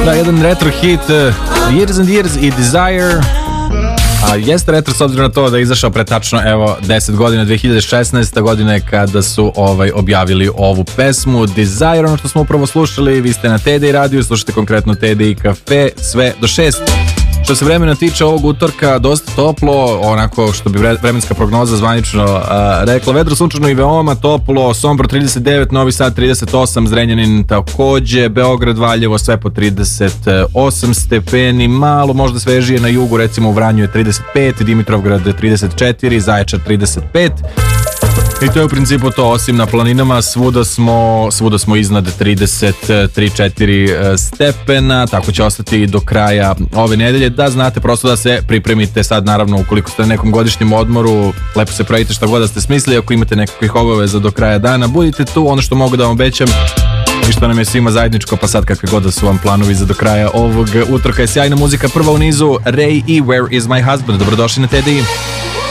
Da, jedan retro hit, Years and Years i Desire. A jeste retro s obzirom na to da je izašao pre tačno 10 godina, 2016. godine kada su objavili ovu pesmu Desire, ono što smo upravo slušali. Vi ste na TDI radiju, slušate konkretno TDI Cafe sve do 6. Što se vremena tiče ovog utorka, dosta toplo, onako što bi vremenska prognoza zvanično rekla, vedro, sunčano i veoma toplo. Sombor 39, Novi Sad 38, Zrenjanin takođe, Beograd, Valjevo sve po 38 stepeni, malo možda svežije na jugu, recimo u Vranju je 35, Dimitrovgrad 34, Zaječar 35. I to je u principu to, osim na planinama, svuda smo iznad 33-4 stepena, tako će ostati do kraja ove nedelje. Da znate, prosto da se pripremite sad, naravno, ukoliko ste na nekom godišnjem odmoru, lepo se pravite šta god da ste smislili, ako imate nekakvih obaveza do kraja dana, budite tu. Ono što mogu da vam obećam i što nam je svima zajedničko, pa sad kakve god da su vam planovi za do kraja ovog utorka, je sjajna muzika. Prva u nizu, Ray i Where is my husband. Dobrodošli na TDI.